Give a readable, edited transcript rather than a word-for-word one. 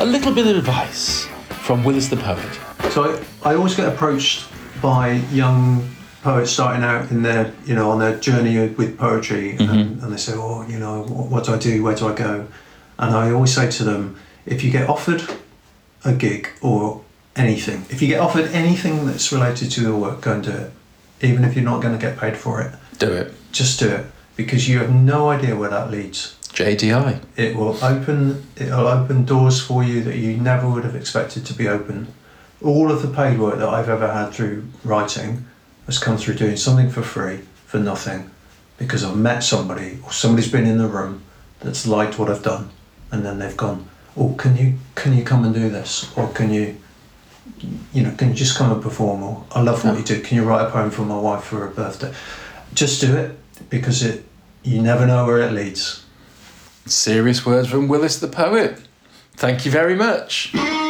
a little bit of advice from Willis the Poet. So I always get approached by young poets starting out in their, on their journey with poetry, and they say, what do I do? Where do I go? And I always say to them, if you get offered a gig or anything, if you get offered anything that's related to your work, go and do it. Even if you're not going to get paid for it. Do it. Just do it, because you have no idea where that leads. JDI. It'll open doors for you that you never would have expected to be open. All of the paid work that I've ever had through writing has come through doing something for free, for nothing, because I've met somebody, or somebody's been in the room that's liked what I've done, and then they've gone, oh, can you come and do this? Or can you just come and perform? Or I love what you do, can you write a poem for my wife for her birthday? Just do it, because you never know where it leads. Serious words from Willis the Poet. Thank you very much.